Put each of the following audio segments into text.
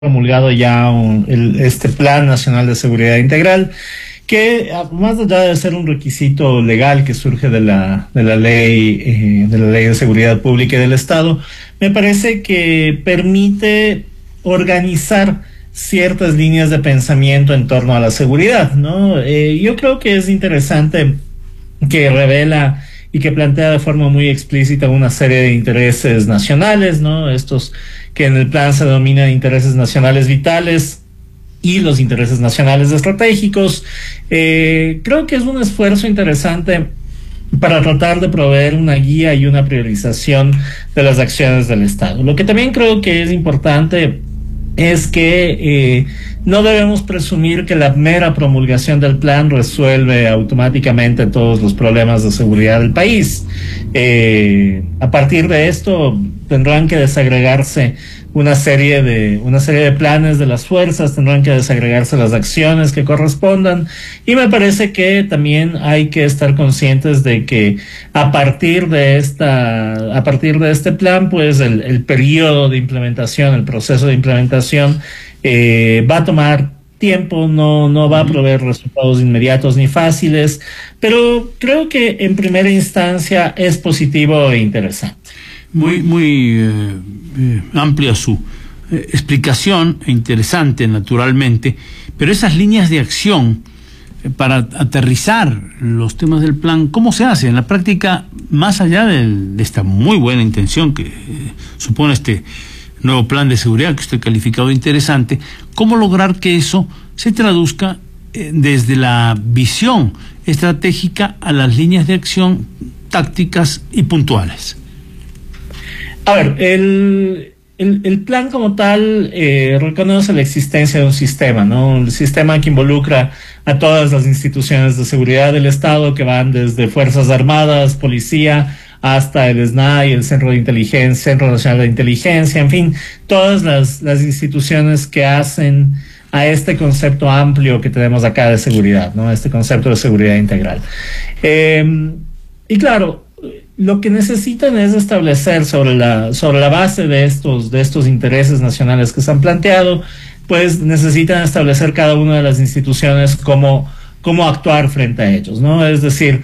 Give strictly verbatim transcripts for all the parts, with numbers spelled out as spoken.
promulgado ya un, el, este Plan Nacional de Seguridad Integral, que más allá de ser un requisito legal que surge de la de la ley eh, de la ley de seguridad pública y del Estado, me parece que permite organizar ciertas líneas de pensamiento en torno a la seguridad, ¿no? Eh, yo creo que es interesante que revela y que plantea de forma muy explícita una serie de intereses nacionales, ¿no? Estos que en el plan se denominan intereses nacionales vitales y los intereses nacionales estratégicos. Eh, creo que es un esfuerzo interesante para tratar de proveer una guía y una priorización de las acciones del Estado. Lo que también creo que es importante es que eh, no debemos presumir que la mera promulgación del plan resuelve automáticamente todos los problemas de seguridad del país. Eh, a partir de esto tendrán que desagregarse una serie de una serie de planes de las fuerzas, tendrán que desagregarse las acciones que correspondan, y me parece que también hay que estar conscientes de que a partir de esta a partir de este plan, pues el, el periodo de implementación, el proceso de implementación eh, va a tomar tiempo, no no va a proveer resultados inmediatos ni fáciles, pero creo que en primera instancia es positivo e interesante. Muy, muy eh, eh, amplia su eh, explicación, e interesante naturalmente, pero esas líneas de acción eh, para aterrizar los temas del plan, ¿cómo se hace en la práctica, más allá de, de esta muy buena intención que eh, supone este nuevo plan de seguridad que usted ha calificado de interesante? ¿Cómo lograr que eso se traduzca eh, desde la visión estratégica a las líneas de acción tácticas y puntuales? A ver, el, el, el plan como tal eh, reconoce la existencia de un sistema, ¿no? Un sistema que involucra a todas las instituciones de seguridad del Estado, que van desde Fuerzas Armadas, Policía, hasta el S N A I, el Centro de Inteligencia, Centro Nacional de Inteligencia, en fin, todas las, las instituciones que hacen a este concepto amplio que tenemos acá de seguridad, ¿no? Este concepto de seguridad integral. Eh, y claro, lo que necesitan es establecer sobre la sobre la base de estos de estos intereses nacionales que se han planteado, pues necesitan establecer cada una de las instituciones cómo cómo actuar frente a ellos, ¿no? Es decir,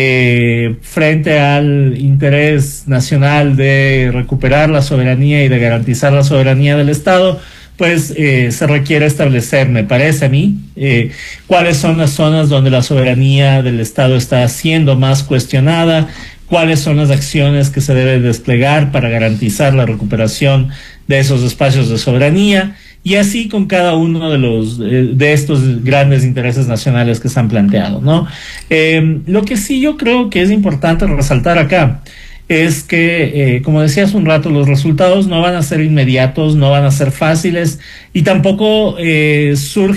eh, frente al interés nacional de recuperar la soberanía y de garantizar la soberanía del Estado, pues eh, se requiere establecer, me parece a mí, eh, cuáles son las zonas donde la soberanía del Estado está siendo más cuestionada, cuáles son las acciones que se deben desplegar para garantizar la recuperación de esos espacios de soberanía, y así con cada uno de los eh, de estos grandes intereses nacionales que se han planteado, ¿no? Eh, lo que sí yo creo que es importante resaltar acá es que, eh, como decía hace un rato, los resultados no van a ser inmediatos, no van a ser fáciles, y tampoco eh,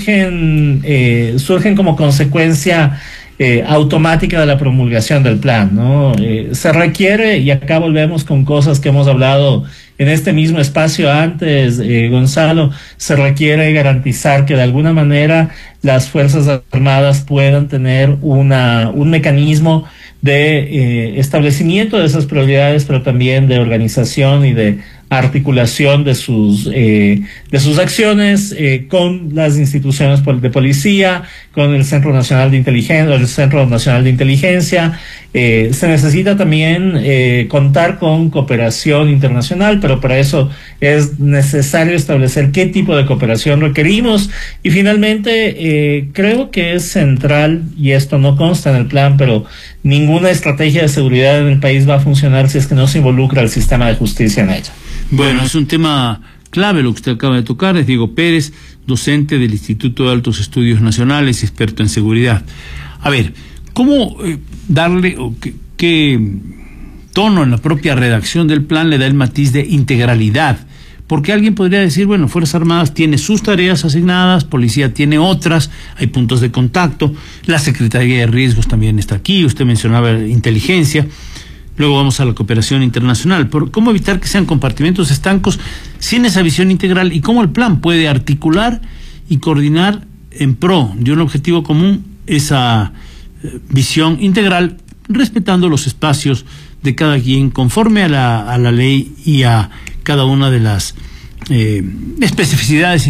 surgen eh, surgen como consecuencia Eh, automática de la promulgación del plan, ¿no? Eh, se requiere, y acá volvemos con cosas que hemos hablado en este mismo espacio antes, eh, Gonzalo, se requiere garantizar que de alguna manera las Fuerzas Armadas puedan tener una un mecanismo de eh, establecimiento de esas prioridades, pero también de organización y de articulación de sus eh, de sus acciones eh, con las instituciones de policía, con el Centro Nacional de Inteligencia, el Centro Nacional de Inteligencia. Eh, se necesita también eh, contar con cooperación internacional, pero para eso es necesario establecer qué tipo de cooperación requerimos. Y finalmente, eh, creo que es central, y esto no consta en el plan, pero ninguna estrategia de seguridad en el país va a funcionar si es que no se involucra el sistema de justicia en ella. Bueno, es un tema clave lo que usted acaba de tocar. Es Diego Pérez, docente del Instituto de Altos Estudios Nacionales y experto en seguridad. A ver, ¿cómo eh, darle o qué, qué tono en la propia redacción del plan le da el matiz de integralidad? Porque alguien podría decir, bueno, Fuerzas Armadas tiene sus tareas asignadas, Policía tiene otras, hay puntos de contacto, la Secretaría de Riesgos también está aquí, usted mencionaba inteligencia. Luego vamos a la cooperación internacional. Pero ¿cómo evitar que sean compartimentos estancos sin esa visión integral? ¿Y cómo el plan puede articular y coordinar en pro de un objetivo común esa eh, visión integral, respetando los espacios de cada quien conforme a la, a la ley y a cada una de las eh, especificidades